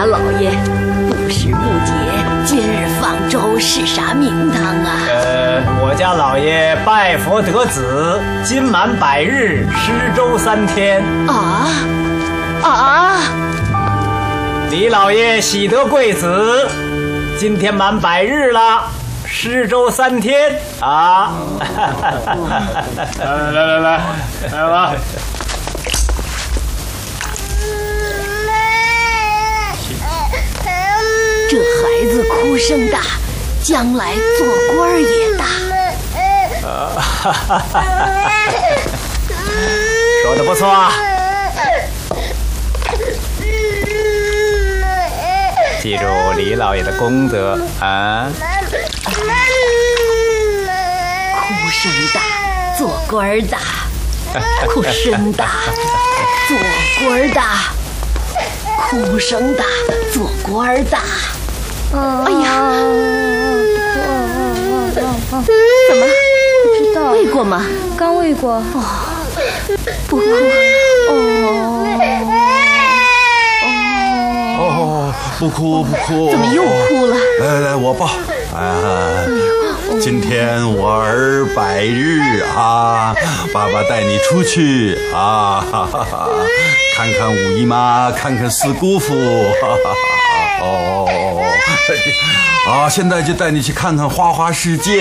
家老爷，不时不节，今日放粥是啥名堂啊？ 我家老爷拜佛得子，今满100日，施粥3天。李老爷喜得贵子，今天满100日了，施粥3天啊！来吧。 这孩子哭声大，将来做官儿也大。 说得不错啊！记住李老爷的功德啊！ 哭声大，做官儿大；哭声大，做官儿大；哭声大，做官儿大。哎呀，怎么？ 不知道。 喂过吗？ 刚喂过。 不哭。 不哭。 怎么又哭了？ 来，我抱。今天我儿100日啊，爸爸带你出去啊，看看五姨妈，看看四姑父。现在就带你去看看花花世界。